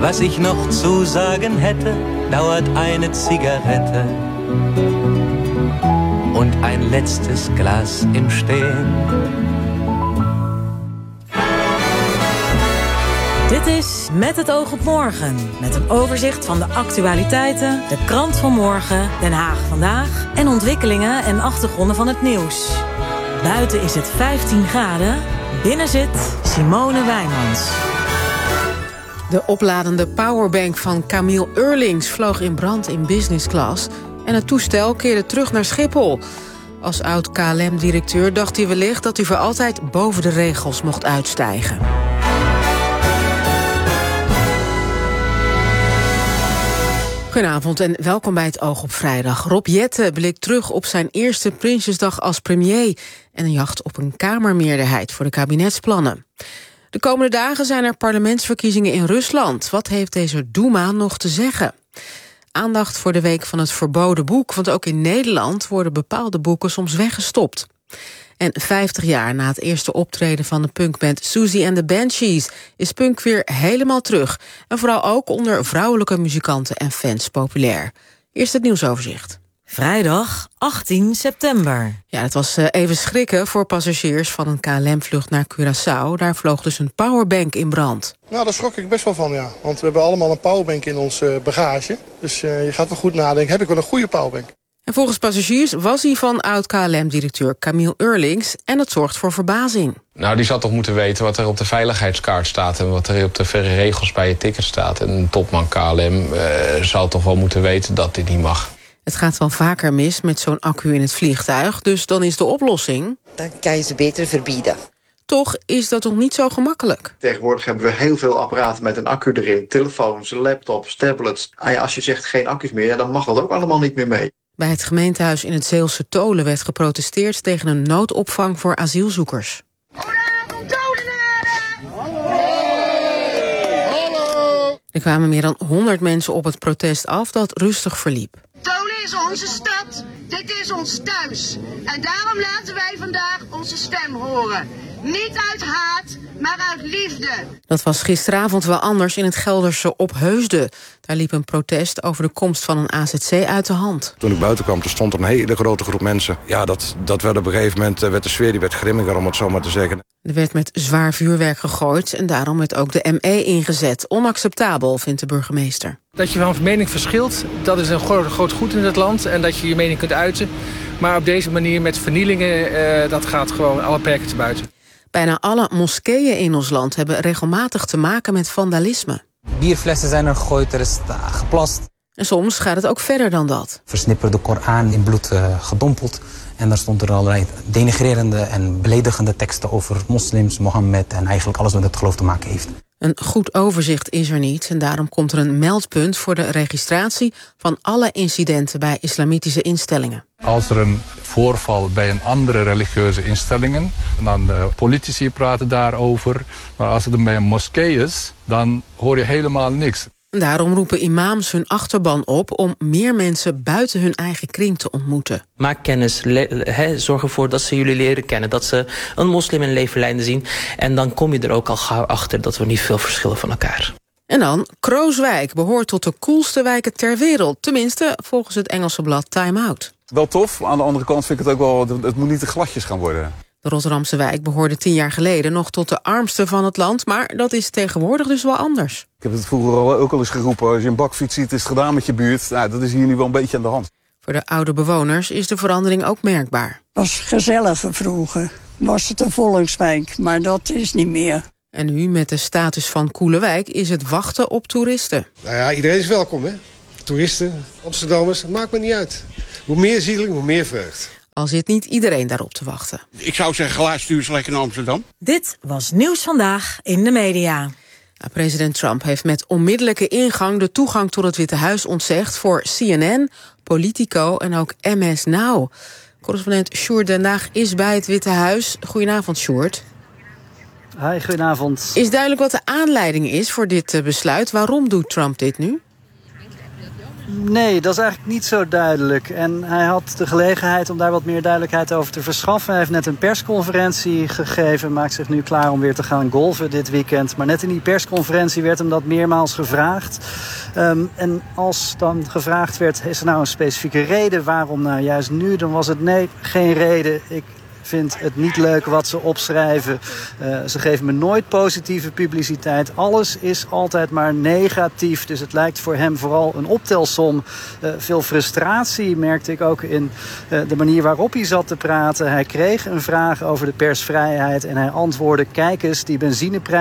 Was ich noch zu sagen hätte, dauert eine Zigarette und ein letztes Glas im Stehen. Dit is Met het oog op morgen. Met een overzicht van de actualiteiten, de krant van morgen, Den Haag vandaag en ontwikkelingen en achtergronden van het nieuws. Buiten is het 15 graden, binnen zit Simone Wijmans. De opladende powerbank van Camille Eurlings vloog in brand in business class en het toestel keerde terug naar Schiphol. Als oud-KLM-directeur dacht hij wellicht dat hij voor altijd boven de regels mocht uitstijgen. Goedenavond en welkom bij het Oog op Vrijdag. Rob Jetten blikt terug op zijn eerste Prinsjesdag als premier en een jacht op een kamermeerderheid voor de kabinetsplannen. De komende dagen zijn er parlementsverkiezingen in Rusland. Wat heeft deze Duma nog te zeggen? Aandacht voor de week van het verboden boek, want ook in Nederland worden bepaalde boeken soms weggestopt. En 50 jaar na het eerste optreden van de punkband Susie and the Banshees is punk weer helemaal terug. En vooral ook onder vrouwelijke muzikanten en fans populair. Eerst het nieuwsoverzicht. Vrijdag 18 september. Ja, het was even schrikken voor passagiers van een KLM-vlucht naar Curaçao. Daar vloog dus een powerbank in brand. Nou, daar schrok ik best wel van, ja. Want we hebben allemaal een powerbank in ons bagage. Dus je gaat wel goed nadenken, heb ik wel een goede powerbank? En volgens passagiers was hij van oud-KLM-directeur Camille Eurlings en dat zorgt voor verbazing. Nou, die zal toch moeten weten wat er op de veiligheidskaart staat en wat er op de verre regels bij je ticket staat. En een topman KLM zal toch wel moeten weten dat dit niet mag. Het gaat wel vaker mis met zo'n accu in het vliegtuig, dus dan is de oplossing... Dan kan je ze beter verbieden. Toch is dat nog niet zo gemakkelijk. Tegenwoordig hebben we heel veel apparaten met een accu erin. Telefoons, laptops, tablets. Als je zegt geen accu's meer, dan mag dat ook allemaal niet meer mee. Bij het gemeentehuis in het Zeelse Tolen werd geprotesteerd tegen een noodopvang voor asielzoekers. Er kwamen meer dan 100 mensen op het protest af dat rustig verliep. Tolen is onze stad, dit is ons thuis. En daarom laten wij vandaag onze stem horen. Niet uit haat, maar uit liefde. Dat was gisteravond wel anders in het Gelderse Opheusden. Daar liep een protest over de komst van een AZC uit de hand. Toen ik buiten kwam, stond er een hele grote groep mensen. Ja, dat werd op een gegeven moment, de sfeer die werd grimmiger, om het zo maar te zeggen. Er werd met zwaar vuurwerk gegooid en daarom werd ook de ME ingezet. Onacceptabel, vindt de burgemeester. Dat je van mening verschilt, dat is een groot goed in het land. En dat je je mening kunt uiten. Maar op deze manier met vernielingen, dat gaat gewoon alle perken te buiten. Bijna alle moskeeën in ons land hebben regelmatig te maken met vandalisme. Bierflessen zijn er gegooid, er is geplast. En soms gaat het ook verder dan dat. Versnipperde de Koran in bloed gedompeld. En daar stond er allerlei denigrerende en beledigende teksten over moslims, Mohammed en eigenlijk alles wat met het geloof te maken heeft. Een goed overzicht is er niet en daarom komt er een meldpunt voor de registratie van alle incidenten bij islamitische instellingen. Als er een voorval bij een andere religieuze instellingen, dan politici praten daarover. Maar als het dan bij een moskee is, dan hoor je helemaal niks. Daarom roepen imams hun achterban op om meer mensen buiten hun eigen kring te ontmoeten. Maak kennis, zorg ervoor dat ze jullie leren kennen, dat ze een moslim in levenlijnen zien. En dan kom je er ook al gauw achter dat we niet veel verschillen van elkaar. En dan, Krooswijk behoort tot de coolste wijken ter wereld. Tenminste, volgens het Engelse blad Time Out. Wel tof, aan de andere kant vind ik het ook wel, het moet niet te gladjes gaan worden. De Rotterdamse wijk behoorde 10 jaar geleden nog tot de armste van het land, maar dat is tegenwoordig dus wel anders. Ik heb het vroeger ook al eens geroepen, als je een bakfiets ziet, is het gedaan met je buurt. Nou, dat is hier nu wel een beetje aan de hand. Voor de oude bewoners is de verandering ook merkbaar. Het was gezelliger vroeger, was het een volkswijk, maar dat is niet meer. En nu, met de status van coole wijk, is het wachten op toeristen. Nou ja, iedereen is welkom, hè. Toeristen, Amsterdammers, het maakt me niet uit. Hoe meer zieling, hoe meer vreugd. Al zit niet iedereen daarop te wachten. Ik zou zeggen, stuur ze lekker naar Amsterdam. Dit was Nieuws Vandaag in de media. Nou, president Trump heeft met onmiddellijke ingang de toegang tot het Witte Huis ontzegd voor CNN, Politico en ook MS Now. Correspondent Sjoerd Den Haag is bij het Witte Huis. Goedenavond, Sjoerd. Hi, goedenavond. Is duidelijk wat de aanleiding is voor dit besluit? Waarom doet Trump dit nu? Nee, dat is eigenlijk niet zo duidelijk. En hij had de gelegenheid om daar wat meer duidelijkheid over te verschaffen. Hij heeft net een persconferentie gegeven. Maakt zich nu klaar om weer te gaan golfen dit weekend. Maar net in die persconferentie werd hem dat meermaals gevraagd. En als dan gevraagd werd, is er nou een specifieke reden waarom nou juist nu? Dan was het nee, geen reden. Ik vind het niet leuk wat ze opschrijven. Ze geven me nooit positieve publiciteit. Alles is altijd maar negatief. Dus het lijkt voor hem vooral een optelsom. Veel frustratie merkte ik ook in de manier waarop hij zat te praten. Hij kreeg een vraag over de persvrijheid en hij antwoordde: kijk eens, die benzineprijs